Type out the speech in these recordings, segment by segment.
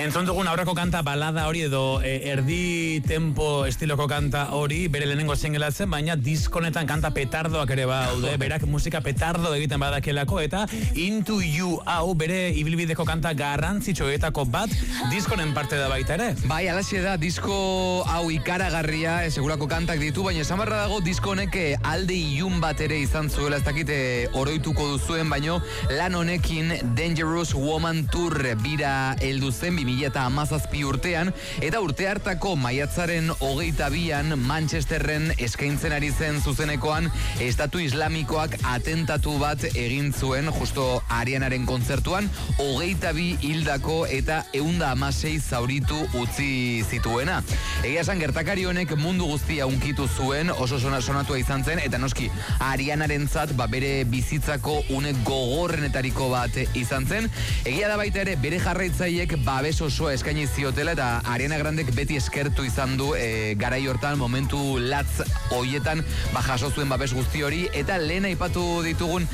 Entzun dugun aurreko kanta balada hori edo erdi tempo estiloko kanta hori bere lehenengo singelatzen, baina diskonetan kanta petardoak ere baude, berak musika petardo egiten badakelako, eta Into You hau bere ibilbideko kanta garrantzitsuetako bat diskonen parte da baita ere. Bai, alaxe da, disko hau ikaragarria, segurako kantak ditu, baina esan barra dago disko honek alde ilun bat ere izan zuela, ez dakit oroituko duzuen, baino lan honekin Dangerous Woman Tour bira heldu zen 2017 urtean, eta urte hartako maiatzaren 22an Manchesterren eskaintzen ari zen zuzenekoan Estatu Islamikoak atentatu bat egin zuen, justo Arianaren kontzertuan, 22 hildako eta 116 zauritu utzi zituena. Egia esan, gertakari honek mundu guztia unkitu zuen, oso sonatua izan zen, eta noski Arianarentzat bere bizitzako une gogorrenetariko bat izan zen. Egia da baita ere, bere jarraitzaiek babes osoa eskaini ziotela, eta Ariana Grandek beti eskertu izan du garai hortan, momentu latz hoietan jaso zuen babes guzti hori, eta lehen aipatu ditugun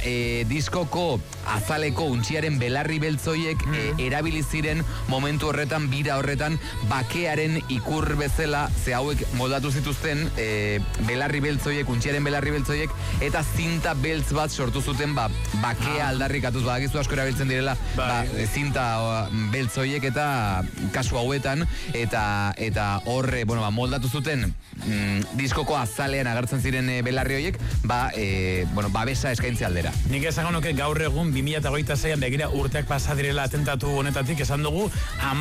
diskoko azaleko untxiaren belarri beltzoiek erabili ziren momentu horretan, bira horretan, bakearen ikur bezala, ze hauek moldatu zituzten belarri beltzoiek, untxiaren belarri beltzoiek, eta zinta beltz bat sortu zuten bakea aldarrikatuz, badakizu asko erabiltzen direla zinta beltzoiek eta kasu hauetan, eta horre, moldatu zuten diskoko azalean agertzen ziren belarri horiek, babesa eskaintze aldera. Nik esango nuke gaur egun 2026an begira urteak pasa direla atentatu honetatik, esan dugu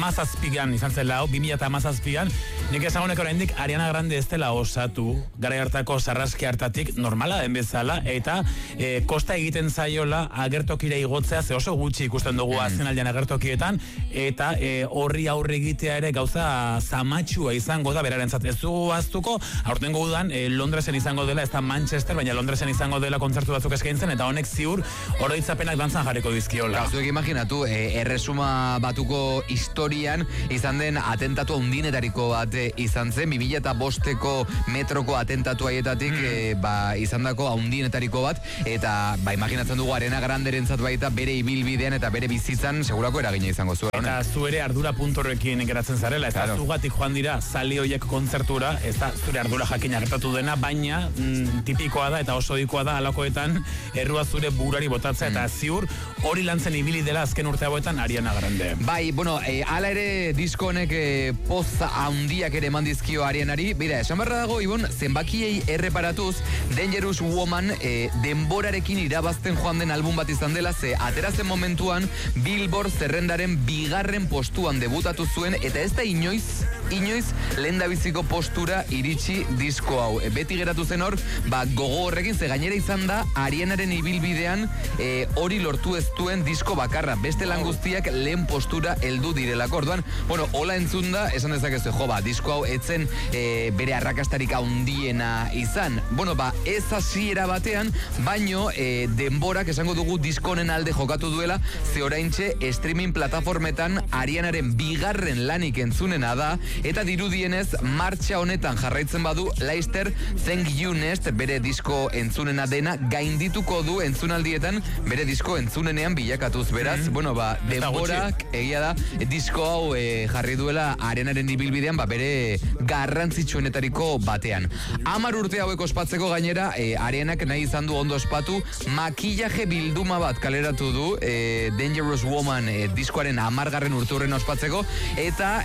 17an izan zela hau, 2017an, nik esango nuke oraindik Ariana Grande ez dela osatu, garai hartako sarraski hartatik normala den bezala, eta kosta egiten zaiola agertokira igotzea, ze oso gutxi ikusten dugu azkenaldian agertokietan, eta horri aurre egitea ere gauza zamatxua izango da berarentzat. Ez dugu aztuko, aurtengo udan Londresen izango dela, ez da Manchester, baina Londresen izango dela kontzertu batzuk eskaintzen, eta honek ziur oroitzapenak dantzan jarriko dizkiola. Zuek imaginatu, erresuma batuko historian izan den atentatu handinetariko bat izan zen, 2005ko metroko atentatu haietatik izan dako handinetariko bat, eta imaginatzen dugu Ariana Granderentzat baita bere ibilbidean eta bere bizitzan segurako eragina izango zuen. Eta zu ere ardura puntorrekin geratzen zarela, ez da zugatik joan dira zali horiek kontzertura, ez da zure ardura jakina gertatu dena, baina tipikoa da eta oso dikoa da alakoetan errua zure burari botatzea, eta ziur hori lantzen ibili dela azken urte hauetan Ariana Grande. Bai, ala ere disko honek poz handiak ere eman dizkio Arianari. Bira, esan barra dago, Ibon, zenbakiei erreparatuz, Dangerous Woman denborarekin irabazten joan den album bat izan dela, ze aterazen momentuan Billboard zerrendaren bigarren postuan debutatu zuen, eta ez da inoiz lehendabiziko postura iritsi disko hau. Beti geratu zen hor, gogo horrekin, ze gainera izan da Arianaren ibilbidean hori lortu ez duen disko bakarra. Beste lan guztiak lehen postura heldu direlako. Orduan, hola entzun da, esan dezakezu, disko hau etzen bere arrakastarik handiena izan. Ez hasiera batean, baino denborak esango dugu disko honen alde jokatu duela, ze oraintxe streaming plataformetan Arianaren bigarren lanik entzunena da, eta dirudienez martxa honetan jarraitzen badu, Leicester Thank You Next bere disko entzunena dena gaindituko du entzunaldietan bere disko entzunenean bilakatuz. Beraz, denborak egia da disko hau jarri duela Arianaren ibilbidean bere garrantzitsuenetariko batean. 10 urte hauek ospatzeko gainera, Arianak nahi izan du ondo ospatu, makillaje bilduma bat kaleratu du Dangerous Woman diskoaren 10. urteurren ospatzeko, eta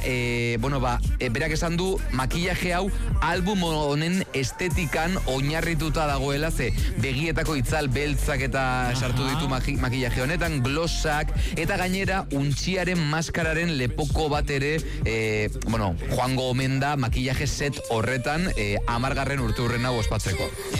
berak esan du makillaje hau album honen estetikan oinarrituta dagoela, ze begietako itzal beltzak eta sartu ditu makillaje honetan, glossak, eta gainera untxiaren maskararen lepoko bat ere joango omen da makillaje set horretan 10. urteurren hau ospatzeko.